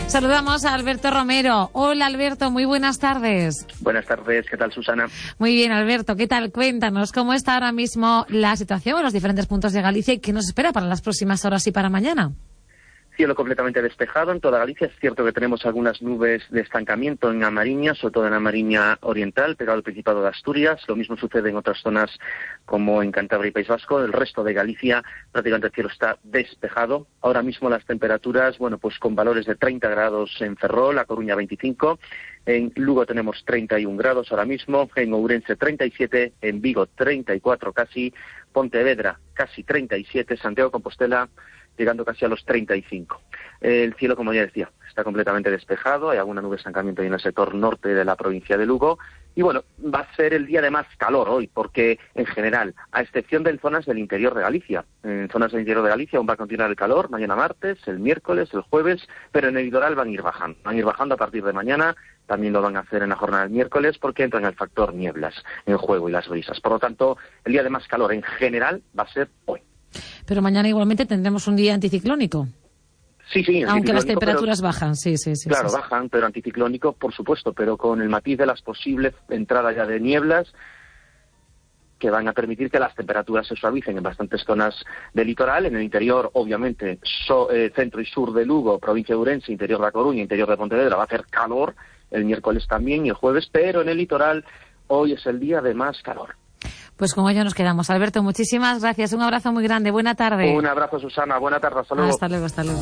Saludamos a Alberto Romero. Hola, Alberto, muy buenas tardes. Buenas tardes, ¿qué tal, Susana? Muy bien, Alberto, ¿qué tal? Cuéntanos cómo está ahora mismo la situación en los diferentes puntos de Galicia y qué nos espera para las próximas horas y para mañana. Cielo completamente despejado en toda Galicia. Es cierto que tenemos algunas nubes de estancamiento en A Mariña, sobre todo en A Mariña Oriental, pegado al Principado de Asturias. Lo mismo sucede en otras zonas como en Cantabria y País Vasco. El resto de Galicia prácticamente el cielo está despejado. Ahora mismo las temperaturas, pues con valores de 30 grados en Ferrol, A Coruña 25. En Lugo tenemos 31 grados ahora mismo, en Ourense 37, en Vigo 34 casi, Pontevedra casi 37, Santiago de Compostela llegando casi a los 35. El cielo, como ya decía, está completamente despejado, hay alguna nube de estancamiento en el sector norte de la provincia de Lugo, y va a ser el día de más calor hoy, porque en general, a excepción de zonas del interior de Galicia, en zonas del interior de Galicia aún va a continuar el calor, mañana martes, el miércoles, el jueves, pero en el litoral van a ir bajando a partir de mañana, también lo van a hacer en la jornada del miércoles, porque entra en el factor nieblas en juego y las brisas. Por lo tanto, el día de más calor en general va a ser hoy. Pero mañana igualmente tendremos un día anticiclónico. Sí, aunque las temperaturas bajan, sí. Claro, bajan, pero anticiclónico, por supuesto, pero con el matiz de las posibles entradas ya de nieblas que van a permitir que las temperaturas se suavicen en bastantes zonas del litoral. En el interior, obviamente, centro y sur de Lugo, provincia de Ourense, interior de A Coruña, interior de Pontevedra, va a hacer calor el miércoles también y el jueves, pero en el litoral hoy es el día de más calor. Pues con ello nos quedamos. Alberto, muchísimas gracias. Un abrazo muy grande. Buena tarde. Un abrazo, Susana. Buena tarde. Hasta luego. Hasta luego.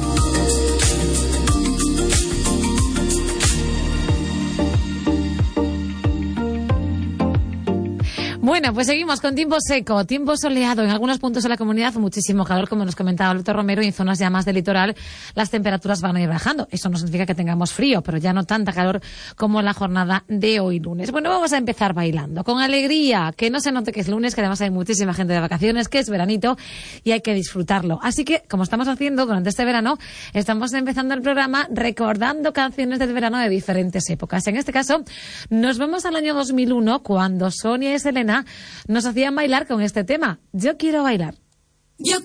Bueno, pues seguimos con tiempo seco, tiempo soleado. En algunos puntos de la comunidad muchísimo calor, como nos comentaba Alberto Romero, y en zonas ya más del litoral las temperaturas van a ir bajando. Eso no significa que tengamos frío, pero ya no tanta calor como en la jornada de hoy lunes. Bueno, vamos a empezar bailando, con alegría, que no se note que es lunes, que además hay muchísima gente de vacaciones, que es veranito y hay que disfrutarlo. Así que, como estamos haciendo durante este verano, estamos empezando el programa recordando canciones del verano de diferentes épocas. En este caso, nos vamos al año 2001, cuando Sonia y Selena nos hacían bailar con este tema. Yo quiero bailar. Yo